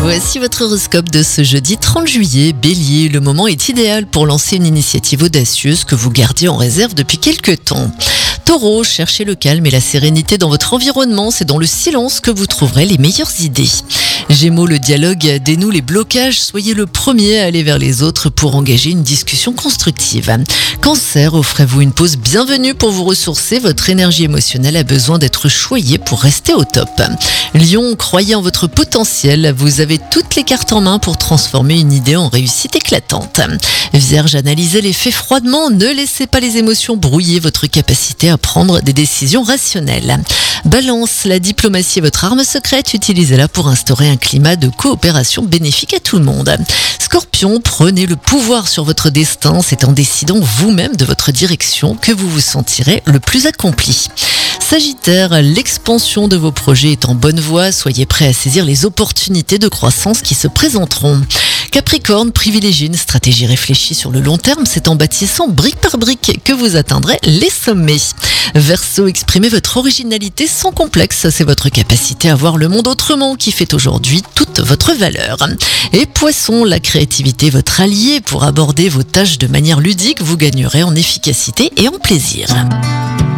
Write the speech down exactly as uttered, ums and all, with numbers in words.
Voici votre horoscope de ce jeudi trente juillet. Bélier, le moment est idéal pour lancer une initiative audacieuse que vous gardiez en réserve depuis quelques temps. Taureau, cherchez le calme et la sérénité dans votre environnement, c'est dans le silence que vous trouverez les meilleures idées. Gémeaux, le dialogue dénoue les blocages, soyez le premier à aller vers les autres pour engager une discussion constructive. Cancer, offrez-vous une pause bienvenue pour vous ressourcer, votre énergie émotionnelle a besoin d'être choyée pour rester au top. Lion, croyez en votre potentiel, vous avez toutes les cartes en main pour transformer une idée en réussite éclatante. Vierge, analysez les faits froidement, ne laissez pas les émotions brouiller votre capacité à prendre des décisions rationnelles. Balance, la diplomatie est votre arme secrète, utilisez-la pour instaurer un climat de coopération bénéfique à tout le monde. Scorpion, prenez le pouvoir sur votre destin, c'est en décidant vous-même de votre direction que vous vous sentirez le plus accompli. Sagittaire, l'expansion de vos projets est en bonne voie, soyez prêts à saisir les opportunités de croissance qui se présenteront. Capricorne, privilégiez une stratégie réfléchie sur le long terme, c'est en bâtissant brique par brique que vous atteindrez les sommets. Verseau, exprimez votre originalité sans complexe, c'est votre capacité à voir le monde autrement qui fait aujourd'hui toute votre valeur. Et Poisson, la créativité est votre allié, pour aborder vos tâches de manière ludique, vous gagnerez en efficacité et en plaisir.